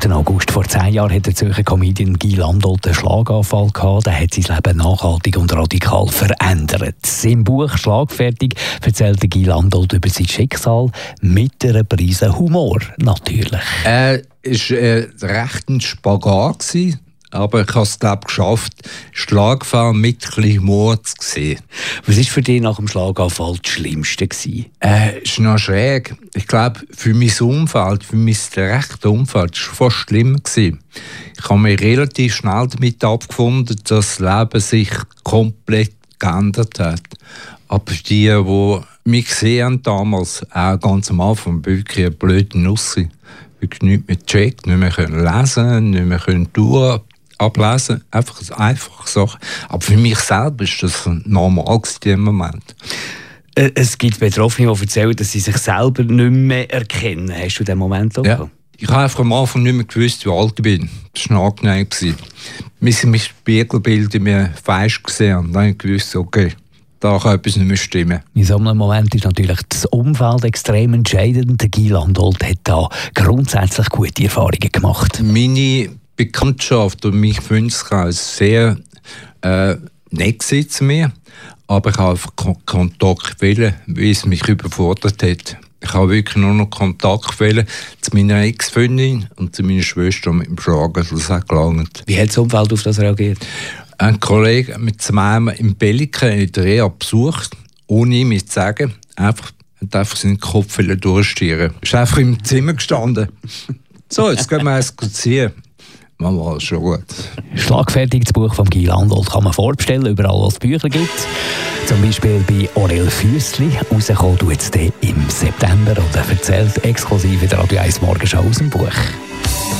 11. August vor 10 Jahren hat der Zürcher Comedian Guy Landolt einen Schlaganfall gehabt. Der hat sein Leben nachhaltig und radikal verändert. Im Buch «Schlagfertig» erzählt Guy Landolt über sein Schicksal mit einer Prise Humor, natürlich. Es war recht ein Spagat, aber ich habe es, geschafft, Schlaganfall mit ein bisschen Humor zu sehen. Was war für dich nach dem Schlaganfall das Schlimmste? Es ist noch schräg. Ich glaube, für mein Umfeld, für mein direktes Umfeld, war es fast schlimmer. Ich habe mich relativ schnell damit abgefunden, dass das Leben sich komplett geändert hat. Aber die mich gesehen haben damals, auch ganz am Anfang, wirklich eine blöde Nusse. Wirklich nichts mehr gecheckt, nicht mehr können lesen, nicht mehr können ablesen. Einfach Sachen. Aber für mich selber war das normal in diesem Moment. Es gibt Betroffene, die erzählen, dass sie sich selber nicht mehr erkennen. Hast du diesen Moment auch? Ja. Ich habe einfach am Anfang nicht mehr gewusst, wie alt ich bin. Das war angenehm. Wir sind mit Spiegelbild in mir falsch gesehen und dann habe ich gewusst, okay, da kann etwas nicht mehr stimmen. In so einem Moment ist natürlich das Umfeld extrem entscheidend. Der Guy Landolt hat da grundsätzlich gute Erfahrungen gemacht. Meine Bekanntschaft und mein Freundeskreis sehr nett zu mir, aber ich habe einfach Kontakt wollen, weil es mich überfordert hat. Ich habe wirklich nur noch Kontakt wollen zu meiner Ex-Freundin und zu meiner Schwester mit dem Schlager. Das hat gelangt. Wie hat das Umfeld auf das reagiert? Ein Kollege mit zusammen im Belliken in der Reha besucht, ohne ihm zu sagen, hat einfach seinen Kopf durchstieren. Er ist einfach im Zimmer gestanden. So, jetzt gehen wir diskutieren. Mama, schon gut. Schlagfertig, das Buch von Guy Landolt kann man vorbestellen, überall wo es Bücher gibt. Zum Beispiel bei Aurel Füssli. Rauskommen tut es im September und er erzählt exklusiv in der Radio 1 Morgenschau aus dem Buch.